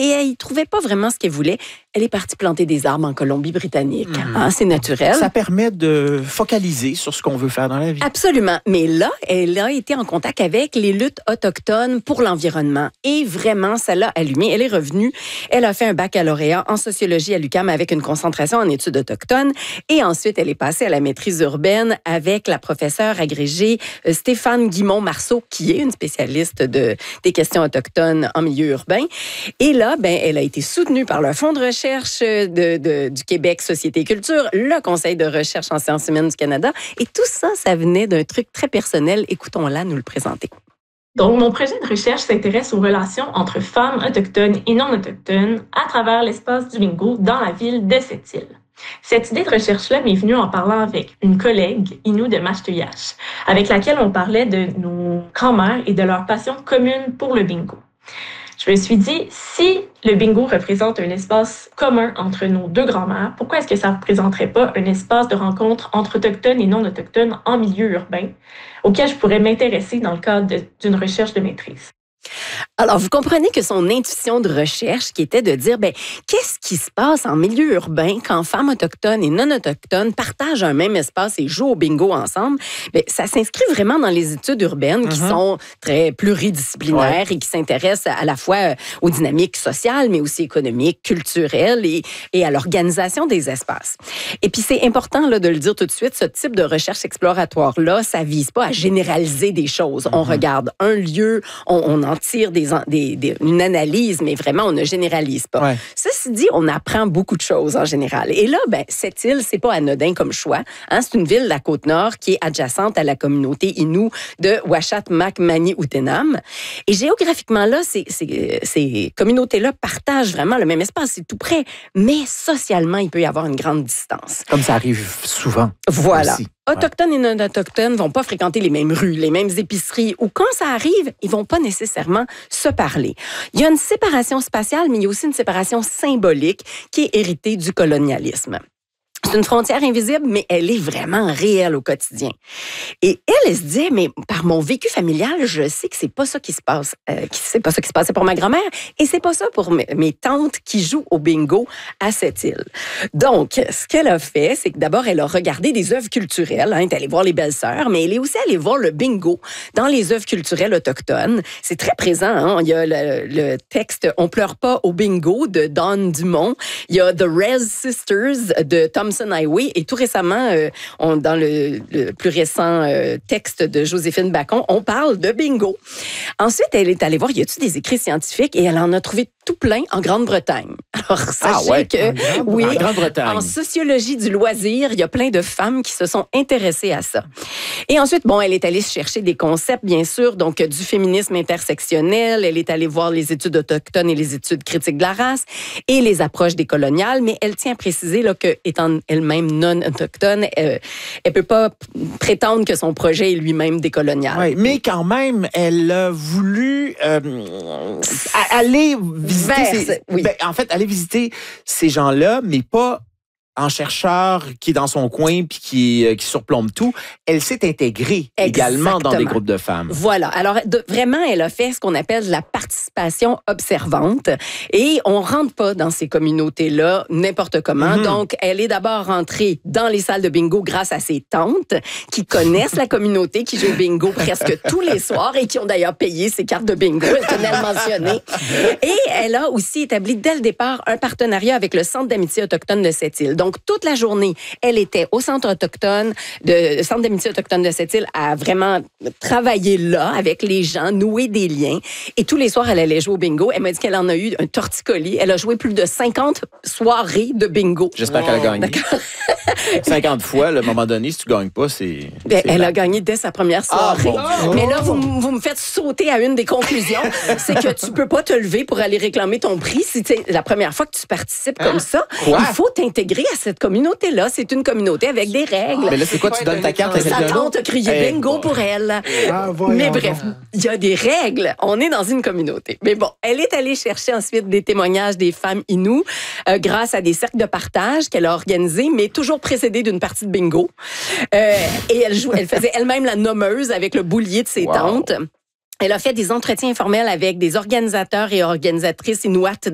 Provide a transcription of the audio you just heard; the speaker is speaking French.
et elle ne trouvait pas vraiment ce qu'elle voulait. Elle est partie planter des arbres en Colombie-Britannique. Hein, c'est naturel. Ça permet de focaliser sur ce qu'on veut faire dans la vie. Absolument. Mais là, elle a été en contact avec les luttes autochtones pour l'environnement. Et vraiment, ça l'a allumée. Elle est revenue. Elle a fait un baccalauréat en sociologie à l'UQAM avec une concentration en études autochtones. Et ensuite, elle est passée à la maîtrise urbaine avec la professeure agrégée Stéphane Guimond-Marceau, qui est une spécialiste des questions autochtones en milieu urbain. Et là, elle a été soutenue par le Fonds de recherche du Québec Société et Culture, le Conseil de recherche en sciences humaines du Canada. Et tout ça, ça venait d'un truc très personnel. Écoutons-la nous le présenter. Donc, mon projet de recherche s'intéresse aux relations entre femmes autochtones et non autochtones à travers l'espace du bingo dans la ville de Sept-Îles. Cette idée de recherche-là m'est venue en parlant avec une collègue, Inou de Machteuillache, avec laquelle on parlait de nos grands-mères et de leur passion commune pour le bingo. Je me suis dit, si le bingo représente un espace commun entre nos deux grands-mères, pourquoi est-ce que ça ne représenterait pas un espace de rencontre entre autochtones et non-autochtones en milieu urbain, auquel je pourrais m'intéresser dans le cadre d'une recherche de maîtrise? Alors, vous comprenez que son intuition de recherche, qui était de dire, qu'est-ce qui se passe en milieu urbain quand femmes autochtones et non autochtones partagent un même espace et jouent au bingo ensemble, ça s'inscrit vraiment dans les études urbaines qui sont très pluridisciplinaires et qui s'intéressent à la fois aux dynamiques sociales, mais aussi économiques, culturelles et à l'organisation des espaces. Et puis, c'est important là, de le dire tout de suite, ce type de recherche exploratoire-là, ça vise pas à généraliser des choses. On regarde un lieu, on en tire une analyse, mais vraiment, on ne généralise pas. Ouais. Ceci dit, on apprend beaucoup de choses en général. Et là, cette île, c'est pas anodin comme choix. Hein? C'est une ville de la Côte-Nord qui est adjacente à la communauté Innu de Uashat-Mak-Mani-Utenam. Et géographiquement, là, ces communautés-là partagent vraiment le même espace. C'est tout près. Mais socialement, il peut y avoir une grande distance. Comme ça arrive souvent. Voilà. Aussi. Autochtones et non-autochtones vont pas fréquenter les mêmes rues, les mêmes épiceries, ou quand ça arrive, ils vont pas nécessairement se parler. Il y a une séparation spatiale, mais il y a aussi une séparation symbolique qui est héritée du colonialisme. C'est une frontière invisible, mais elle est vraiment réelle au quotidien. Et elle se dit, mais par mon vécu familial, je sais que c'est pas ça qui se passe. C'est pas ça qui se passait pour ma grand-mère, et c'est pas ça pour mes tantes qui jouent au bingo à cette île. Donc, ce qu'elle a fait, c'est que d'abord, elle a regardé des œuvres culturelles. Elle est allée voir les belles-sœurs, mais elle est aussi allée voir le bingo dans les œuvres culturelles autochtones. C'est très présent. Hein? Il y a le texte « On pleure pas au bingo » de Dawn Dumont. Il y a « The Rez Sisters » de Thompson Highway. Et tout récemment, dans le plus récent texte de Joséphine Bacon, on parle de bingo. Ensuite, elle est allée voir, y a-t-il des écrits scientifiques? Et elle en a trouvé tout plein en Grande-Bretagne. Alors, sachez que, oui, en sociologie du loisir, il y a plein de femmes qui se sont intéressées à ça. Et ensuite, elle est allée chercher des concepts, bien sûr, donc du féminisme intersectionnel. Elle est allée voir les études autochtones et les études critiques de la race et les approches décoloniales. Mais elle tient à préciser là, que, étant elle-même non autochtone, elle peut pas prétendre que son projet est lui-même décolonial. Oui, mais quand même, elle a voulu aller visiter aller visiter ces gens-là, mais pas en chercheur qui est dans son coin puis qui surplombe tout. Elle s'est intégrée également dans des groupes de femmes. Voilà. Alors, vraiment, elle a fait ce qu'on appelle la participation observante. Et on rentre pas dans ces communautés-là n'importe comment. Donc, elle est d'abord rentrée dans les salles de bingo grâce à ses tantes qui connaissent la communauté, qui joue au bingo presque tous les soirs et qui ont d'ailleurs payé ses cartes de bingo. Elle tenait à le mentionner. Et elle a aussi établi dès le départ un partenariat avec le Centre d'amitié autochtone de Sept-Îles. Donc, toute la journée, elle était au Centre d'amitié autochtone de Sept-Îles à vraiment travailler là avec les gens, nouer des liens. Et tous les soirs, elle allait jouer au bingo. Elle m'a dit qu'elle en a eu un torticolis. Elle a joué plus de 50 soirées de bingo. J'espère qu'elle a gagné. 50 fois, à un moment donné, si tu ne gagnes pas, c'est elle a gagné dès sa première soirée. Mais là, vous me faites sauter à une des conclusions. C'est que tu ne peux pas te lever pour aller réclamer ton prix si c'est la première fois que tu participes comme ça. Il faut t'intégrer à cette communauté-là. C'est une communauté avec des règles. Mais là, c'est quoi? Tu donnes ta carte à quelqu'un d'autre? Sa tante a crié bingo pour elle. Mais bref, il y a des règles. On est dans une communauté. Mais bon, elle est allée chercher ensuite des témoignages des femmes Innu grâce à des cercles de partage qu'elle a organisés, mais toujours précédés d'une partie de bingo. Et elle faisait elle-même la nommeuse avec le boulier de ses tantes. Elle a fait des entretiens informels avec des organisateurs et organisatrices inuits